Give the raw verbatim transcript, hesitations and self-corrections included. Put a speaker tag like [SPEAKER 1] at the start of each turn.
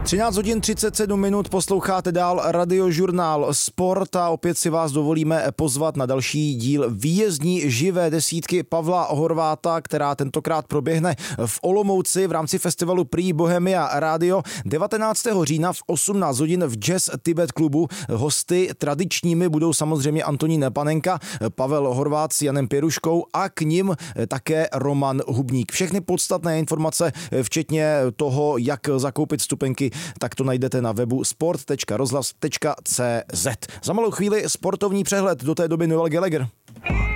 [SPEAKER 1] třináct hodin třicet sedm minut, posloucháte dál Radiožurnál Sport a opět si vás dovolíme pozvat na další díl výjezdní živé desítky Pavla Horváta, která tentokrát proběhne v Olomouci v rámci festivalu Prix Bohemia Radio devatenáctého října v osmnáct hodin v Jazz Tibet klubu. Hosty tradičními budou samozřejmě Antonín Panenka, Pavel Horvát s Janem Pěruškou a k nim také Roman Hubník. Všechny podstatné informace, včetně toho, jak zakoupit vstupenky, tak to najdete na webu sport tečka rozhlas tečka cé zet. Za malou chvíli sportovní přehled, do té doby Noel Gallagher.